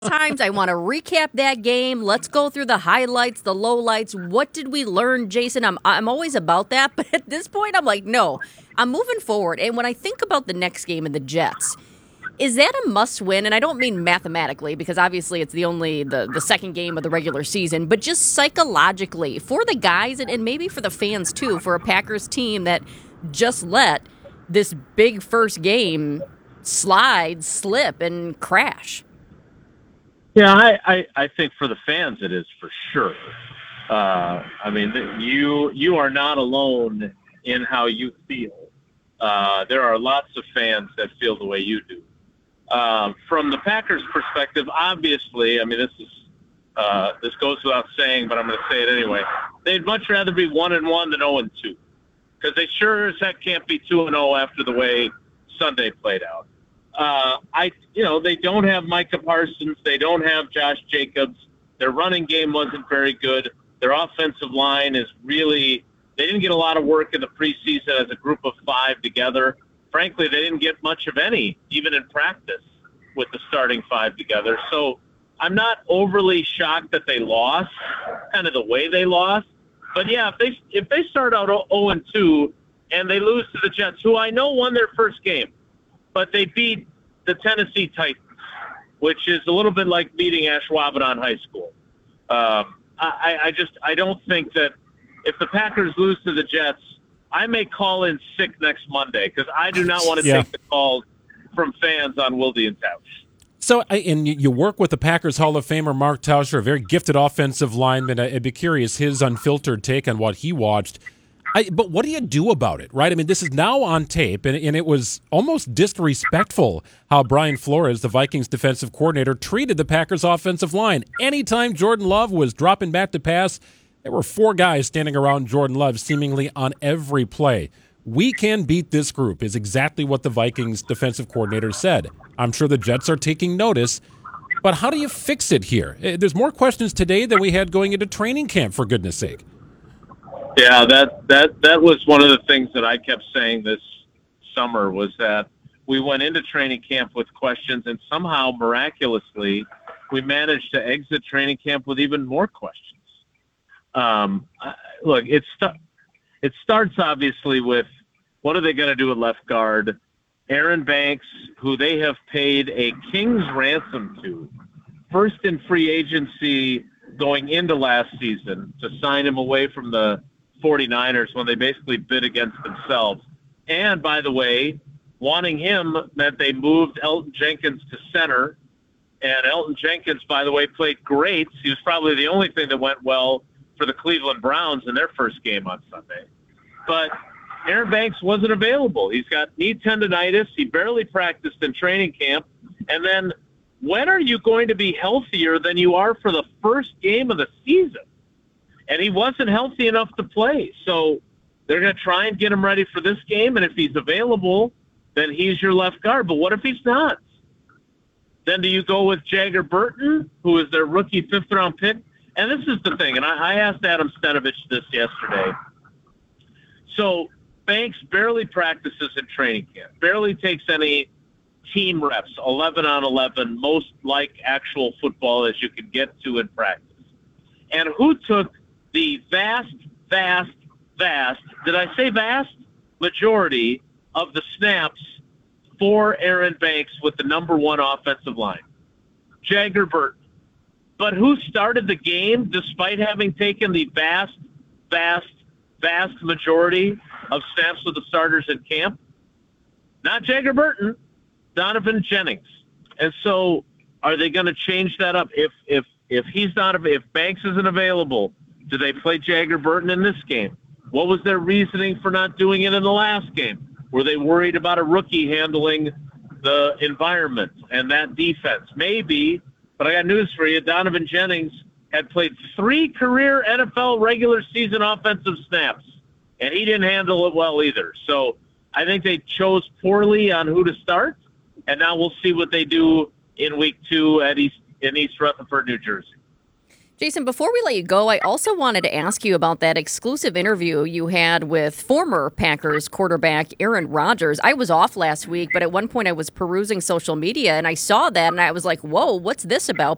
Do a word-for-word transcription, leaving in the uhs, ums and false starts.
times. I want to recap that game. Let's go through the highlights, the lowlights. What did we learn, Jason? I'm I'm always about that, but at this point, I'm like, no, I'm moving forward. And when I think about the next game in the Jets, is that a must-win? And I don't mean mathematically, because obviously it's the only the, the second game of the regular season, but just psychologically for the guys and, and maybe for the fans too, for a Packers team that just let this big first game slide, slip, and crash. Yeah, I, I, I think for the fans it is for sure. Uh, I mean, you you are not alone in how you feel. Uh, there are lots of fans that feel the way you do. Um, from the Packers' perspective, obviously, I mean, this is uh, this goes without saying, but I'm going to say it anyway. They'd much rather be one and one than zero and two, because they sure as heck can't be two and zero after the way Sunday played out. Uh, I, you know, they don't have Micah Parsons. They don't have Josh Jacobs. Their running game wasn't very good. Their offensive line is really, they didn't get a lot of work in the preseason as a group of five together. Frankly, they didn't get much of any, even in practice, with the starting five together. So I'm not overly shocked that they lost, kind of the way they lost. But yeah, if they if they start out zero and two and they lose to the Jets, who I know won their first game, but they beat the Tennessee Titans, which is a little bit like beating Ashwaubenon High School. Um, I, I just I don't think that if the Packers lose to the Jets, I may call in sick next Monday because I do not want to yeah. take the calls from fans on Wilde and Tausch. So, and you work with the Packers Hall of Famer Mark Tauscher, a very gifted offensive lineman. I'd be curious his unfiltered take on what he watched. I, but what do you do about it, right? I mean, this is now on tape, and, and it was almost disrespectful how Brian Flores, the Vikings defensive coordinator, treated the Packers offensive line. Anytime Jordan Love was dropping back to pass, there were four guys standing around Jordan Love seemingly on every play. We can beat this group is exactly what the Vikings defensive coordinator said. I'm sure the Jets are taking notice, but how do you fix it here? There's more questions today than we had going into training camp, for goodness sake. Yeah, that, that, that was one of the things that I kept saying this summer was that we went into training camp with questions, and somehow, miraculously, we managed to exit training camp with even more questions. Um, look, it's it starts obviously with what are they going to do at left guard? Aaron Banks, who they have paid a king's ransom to, first in free agency going into last season to sign him away from the 49ers when they basically bid against themselves. And by the way, wanting him meant they moved Elton Jenkins to center. And Elton Jenkins, by the way, played great. He was probably the only thing that went well for the Cleveland Browns in their first game on Sunday. But Aaron Banks wasn't available. He's got knee tendonitis. He barely practiced in training camp. And then when are you going to be healthier than you are for the first game of the season? And he wasn't healthy enough to play. So they're going to try and get him ready for this game. And if he's available, then he's your left guard. But what if he's not? Then do you go with Jagger Burton, who is their rookie fifth-round pick? And this is the thing, and I, I asked Adam Stenavich this yesterday. So Banks barely practices in training camp, barely takes any team reps, eleven on eleven, most like actual football as you can get to in practice. And who took the vast, vast, vast, did I say vast? Majority of the snaps for Aaron Banks with the number one offensive line? Jagger Burton. But who started the game despite having taken the vast, vast, vast majority of snaps with the starters in camp? Not Jagger Burton, Donovan Jennings. And so are they going to change that up? If if if he's not, if Banks isn't available, do they play Jagger Burton in this game? What was their reasoning for not doing it in the last game? Were they worried about a rookie handling the environment and that defense? Maybe. But I got news for you. Donovan Jennings had played three career N F L regular season offensive snaps, and he didn't handle it well either. So I think they chose poorly on who to start, and now we'll see what they do in week two at East in East Rutherford, New Jersey. Jason, before we let you go, I also wanted to ask you about that exclusive interview you had with former Packers quarterback Aaron Rodgers. I was off last week, but at one point I was perusing social media, and I saw that, and I was like, whoa, what's this about?